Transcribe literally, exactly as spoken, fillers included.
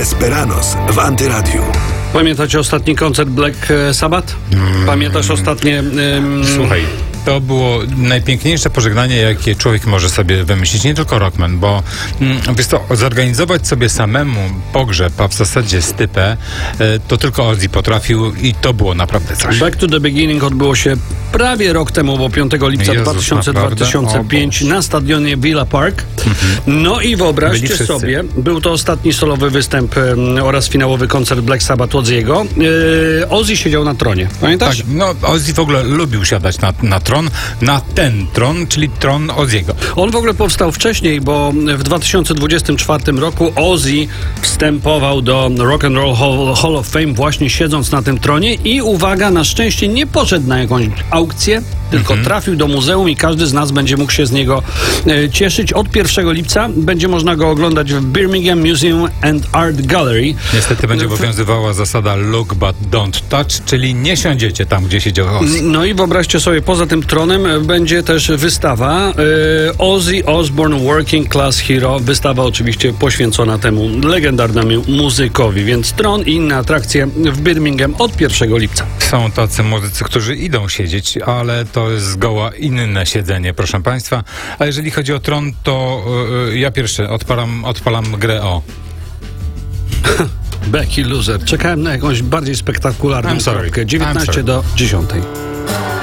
Desperados w Antyradiu. Pamiętacie ostatni koncert Black Sabbath? Pamiętasz ostatnie... Ym... Słuchaj, to było najpiękniejsze pożegnanie, jakie człowiek może sobie wymyślić, nie tylko rockman, bo mm, wiesz to, zorganizować sobie samemu pogrzeb, a w zasadzie stypę, e, to tylko Ozzy potrafił i to było naprawdę coś. Back to the Beginning odbyło się prawie rok temu, bo piątego lipca Jezus, dwa tysiące piątego na stadionie Villa Park. Mhm. No i wyobraźcie sobie, był to ostatni solowy występ um, oraz finałowy koncert Black Sabbath Ozzy'ego. Yy, Ozzy siedział na tronie. Pamiętasz? Tak, no Ozzy w ogóle lubił siadać na, na tron, na ten tron, czyli tron Ozzy'ego. On w ogóle powstał wcześniej, bo w dwa tysiące dwudziestym czwartym roku Ozzy wstępował do Rock and Roll Hall, Hall of Fame właśnie siedząc na tym tronie i uwaga, na szczęście nie poszedł na jakąś aukcję, tylko mm-hmm. trafił do muzeum i każdy z nas będzie mógł się z niego e, cieszyć. Od pierwszego lipca będzie można go oglądać w Birmingham Museum and Art Gallery. Niestety będzie obowiązywała zasada look but don't touch, czyli nie siądziecie tam, gdzie siedział Ozzy. No i wyobraźcie sobie, poza tym tronem będzie też wystawa e, Ozzy Osbourne Working Class Hero. Wystawa oczywiście poświęcona temu legendarnemu muzykowi, więc tron i inne atrakcje w Birmingham od pierwszego lipca. Są tacy muzycy, którzy idą siedzieć, ale to jest zgoła inne siedzenie, proszę państwa. A jeżeli chodzi o tron, to yy, ja pierwszy odpalam, odpalam grę o... Becky Loser. Czekałem na jakąś bardziej spektakularną I'm sorry. dziewiętnaście do dziesiątej.